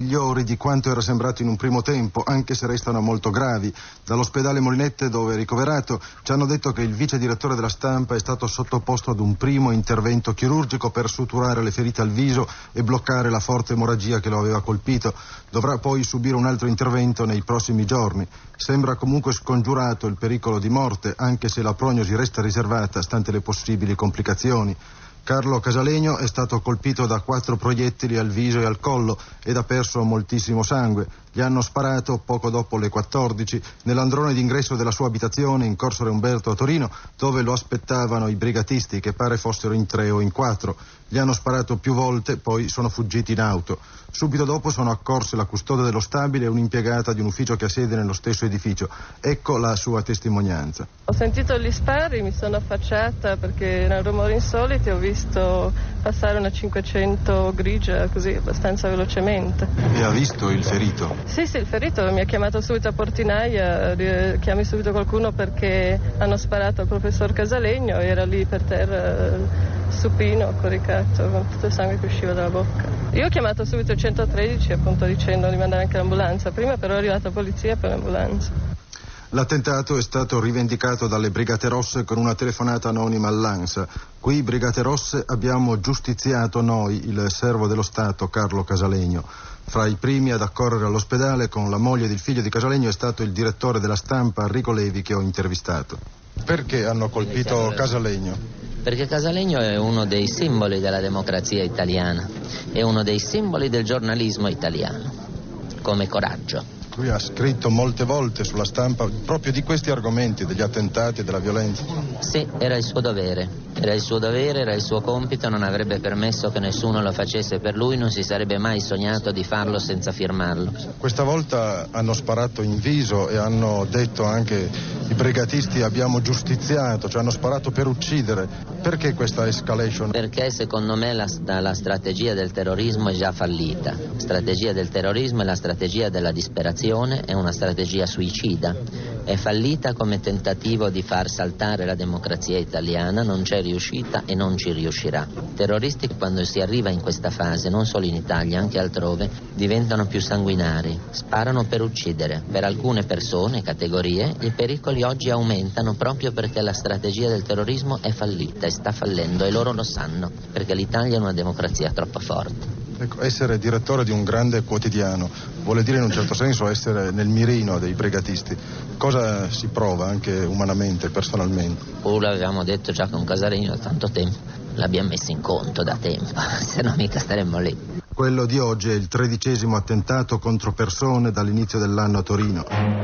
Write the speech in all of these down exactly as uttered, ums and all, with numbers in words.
migliori di quanto era sembrato in un primo tempo, anche se restano molto gravi. Dall'ospedale Molinette, dove è ricoverato, ci hanno detto che il vice direttore della Stampa è stato sottoposto ad un primo intervento chirurgico per suturare le ferite al viso e bloccare la forte emorragia che lo aveva colpito. Dovrà poi subire un altro intervento nei prossimi giorni. Sembra comunque scongiurato il pericolo di morte, anche se la prognosi resta riservata stante le possibili complicazioni. Carlo Casalegno è stato colpito da quattro proiettili al viso e al collo ed ha perso moltissimo sangue. Gli hanno sparato poco dopo le quattordici nell'androne d'ingresso della sua abitazione in Corso Re Umberto a Torino, dove lo aspettavano i brigatisti, che pare fossero in tre o in quattro. Gli hanno sparato più volte, poi sono fuggiti in auto. Subito dopo sono accorse la custode dello stabile e un'impiegata di un ufficio che ha sede nello stesso edificio. Ecco la sua testimonianza. Ho sentito gli spari, mi sono affacciata perché erano rumori insoliti, ho visto passare una cinquecento grigia così abbastanza velocemente. E ha visto il ferito? Sì, sì, il ferito mi ha chiamato subito a portinaia, chiami subito qualcuno perché hanno sparato al professor Casalegno, era lì per terra supino, coricato, con tutto il sangue che usciva dalla bocca. Io ho chiamato subito il centotredici appunto dicendo di mandare anche l'ambulanza, prima però è arrivata la polizia per l'ambulanza. L'attentato è stato rivendicato dalle Brigate Rosse con una telefonata anonima all'ANSA. Qui, Brigate Rosse, abbiamo giustiziato noi, il servo dello Stato Carlo Casalegno. Fra i primi ad accorrere all'ospedale con la moglie ed il figlio di Casalegno è stato il direttore della Stampa Enrico Levi, che ho intervistato. Perché hanno colpito Casalegno? Perché Casalegno è uno dei simboli della democrazia italiana, è uno dei simboli del giornalismo italiano, come coraggio. Lui ha scritto molte volte sulla Stampa proprio di questi argomenti, degli attentati e della violenza. Sì, era il suo dovere, era il suo dovere, era il suo compito, non avrebbe permesso che nessuno lo facesse per lui, non si sarebbe mai sognato di farlo senza firmarlo. Questa volta hanno sparato in viso e hanno detto anche i brigatisti abbiamo giustiziato, cioè hanno sparato per uccidere. Perché questa escalation? Perché secondo me la, la strategia del terrorismo è già fallita. La strategia del terrorismo è la strategia della disperazione, è una strategia suicida, è fallita come tentativo di far saltare la democrazia italiana, non c'è riuscita e non ci riuscirà. I terroristi, quando si arriva in questa fase, non solo in Italia, anche altrove, diventano più sanguinari, sparano per uccidere. Per alcune persone, categorie, i pericoli oggi aumentano proprio perché la strategia del terrorismo è fallita e sta fallendo e loro lo sanno, perché l'Italia è una democrazia troppo forte. Ecco, essere direttore di un grande quotidiano vuole dire in un certo senso essere nel mirino dei brigatisti. Cosa si prova anche umanamente, personalmente? Pur l'avevamo detto già con Casalegno da tanto tempo, l'abbiamo messo in conto da tempo, se no mica staremmo lì. Quello di oggi è il tredicesimo attentato contro persone dall'inizio dell'anno a Torino.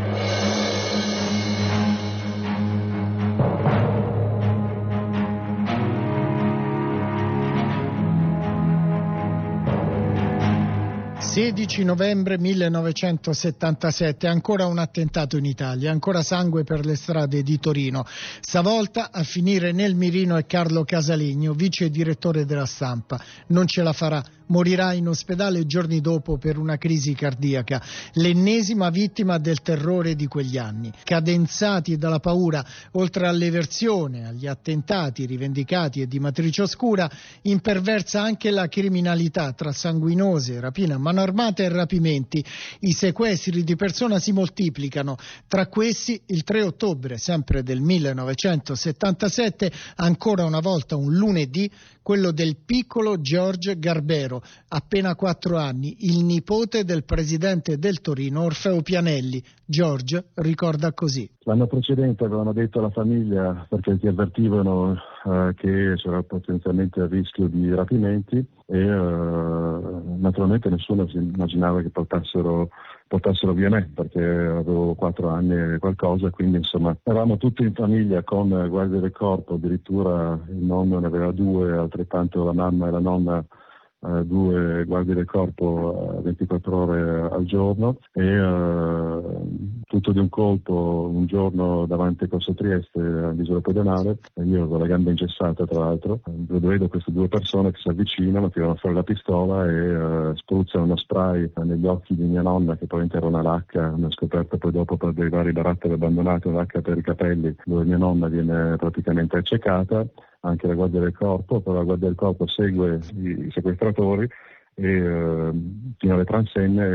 sedici novembre millenovecentosettantasette, ancora un attentato in Italia, ancora sangue per le strade di Torino. Stavolta a finire nel mirino è Carlo Casalegno, vice direttore della Stampa. Non ce la farà, morirà in ospedale giorni dopo per una crisi cardiaca, l'ennesima vittima del terrore di quegli anni. Cadenzati dalla paura, oltre all'eversione, agli attentati rivendicati e di matrice oscura, imperversa anche la criminalità tra sanguinose, rapine, mano armate e rapimenti. I sequestri di persona si moltiplicano. Tra questi il tre ottobre, sempre del millenovecentosettantasette, ancora una volta un lunedì, quello del piccolo George Garbero, appena quattro anni, il nipote del presidente del Torino, Orfeo Pianelli. George ricorda così. L'anno precedente avevano detto alla famiglia, perché ti avvertivano eh, che c'era potenzialmente il rischio di rapimenti e eh, naturalmente nessuno si immaginava che portassero portassero via me, perché avevo quattro anni e qualcosa, quindi insomma eravamo tutti in famiglia con guardia del corpo, addirittura il nonno ne aveva due, altrettanto la mamma e la nonna Uh, due guardie del corpo uh, ventiquattro ore al giorno e uh, tutto di un colpo un giorno davanti a Corso Trieste all'isola pedonale, e io con la gamba ingessata tra l'altro, uh, vedo queste due persone che si avvicinano, tirano fuori la pistola e uh, spruzzano uno spray negli occhi di mia nonna, che poi era una lacca, una scoperta poi dopo per dei vari barattoli abbandonati, una lacca per i capelli dove mia nonna viene praticamente accecata. Anche la guardia del corpo, però la guardia del corpo segue i sequestratori e eh, fino alle transenne